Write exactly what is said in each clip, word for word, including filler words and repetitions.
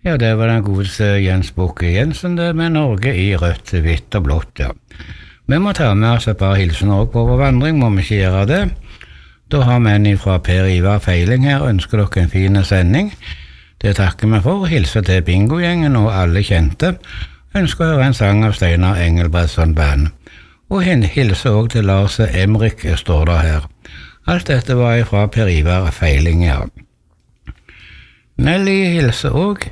Ja, det var den godeste Jens Bukke Jensen, det med Norge i rødt, hvitt og blått, ja. Vi må ta med oss et par hilsener også på vår vandring, må vi ikke gjøre det. Da har vi en fra Per Ivar Feiling her, ønsker dere en fin sending. Det takker vi for, hilser til Bingo-gjengen og alle kjente. Ønsker å høre en sang av Steinar Engelbrettsson Band. Og hilser også til Lars Emrik, står det her. Alt dette var fra Per Ivar Feiling, ja. Nelly hilser også.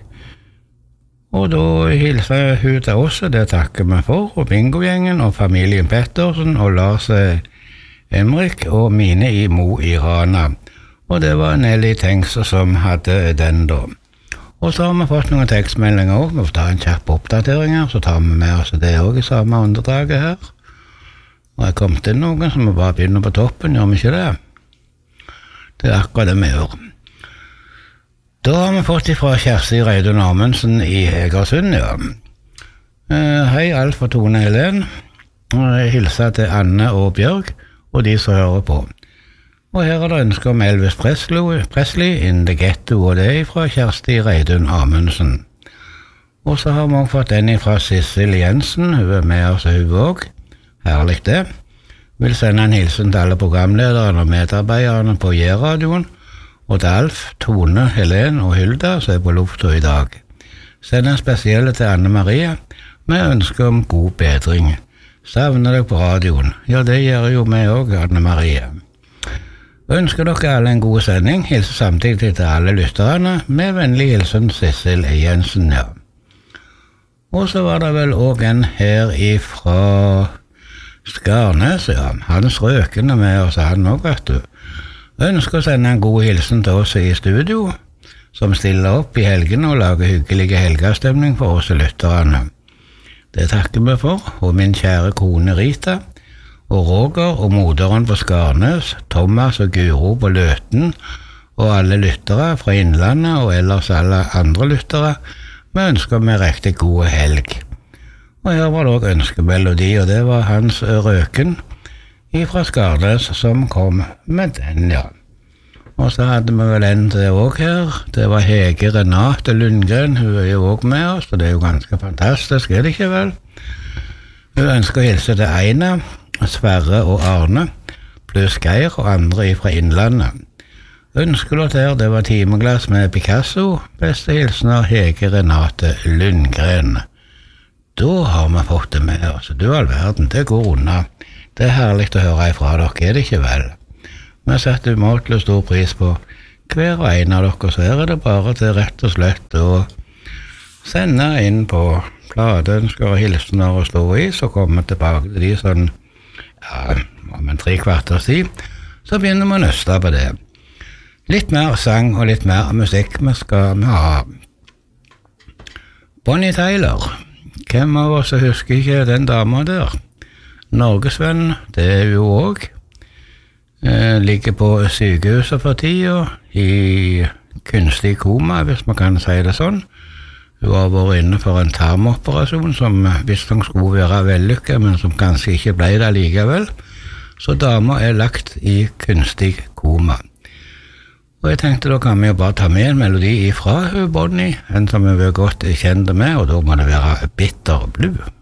Og da hilser hun til oss, det takker vi for, og Bingo-gjengen og familien Pettersen og Lars Emrik og mine i Mo i Rana. Og det var Nelly Tengs som hadde den da. Og så har vi fått noen tekstmeldinger også, vi får ta en kjapp oppdatering her, så tar vi med oss det også i samme underdraget her. Og jeg kom til noen som vi bare begynner på toppen, gjør vi ikke det? Det er akkurat det vi gjør. Da har vi fått ifra Kjersti Reidun Amundsen i Egersund, ja. Eh, hei, Alf og Tone Helen. Jeg hilser til Anne og Bjørg, og de som hører på. Og her er det ønsker om Elvis Presley, Presley in the Ghetto, og det er fra Kjersti Reidun Amundsen. Og så har vi også fått en fra Sissel Jensen, hun er med oss hun også. Herlig det. Vil sende en hilsen til alle programlederne og medarbeiderne på J-radioen, og til Alf, Tone, Helen og Hilda som er på lufta i dag. Send en spesielle til Anne Marie med ønske om god bedring. Savner dere på radioen? Ja, det gjør jo meg også, Anne Marie. Ønsker dere alle en god sending, hilser samtidig til alle lytterne, med vennlig hilsen Sissel Jensen, ja. Og så var det vel også en her ifra Skarnes, ja. Hans Røken er med oss, han også, vet du. Ønsker å sende en god hilsen til oss i studio, som stiller opp i helgene og lager hyggelige helgestemning for oss lytterne. Det takker vi for, og min kjære kone Rita, og Roger og moderen på Skarnes, Thomas og Guro på Løten, og alle lyttere fra Innlandet og ellers alle andre lyttere, vi ønsker med riktig god helg. Og her var det også ønskemelodi, og det var Hans Røken, fra Skarnes som kom med den, ja. Og så hadde vi vel en til det også her. Det var Hege Renate Lundgren, hun er jo også med oss, og det er jo ganske fantastisk, er det ikke vel? Hun ønsker å hilse til Eina, Sverre og Arne, pluss Geir og andre fra Innlandet. Ønskelåt her, det var Timeglass med Picasso, beste hilsener Hege Renate Lundgren. Da har vi fått det med oss, du all verden, det går unna. Det er herlig å høre ifra dere, er det ikke vel? Vi setter umåtelig stor pris på hver og en av dere, så her er det bare til rett og slett å sende inn på plateønsker og hilsener og slå i, så kommer vi tilbake til de sånn, ja, om en tre kvarters tid, så begynner vi å nøste på det. Litt mer sang og litt mer musikk vi skal vi ha. Bonnie Tyler, hvem av oss husker ikke den dama der? Norgesvenn, det er jo også, eh, ligger på sykehuset for tida, i kunstig koma, hvis man kan si det sånn. Hun har vært inne for en tarmoperasjon, som visst hun skulle være vellykket, men som kanskje ikke ble det likevel. Så dama er lagt i kunstig koma. Og jeg tenkte da kan vi jo bare ta med en melodi ifra Bonnie, en som vi er godt kjente med, og da må det være Bitter Blue.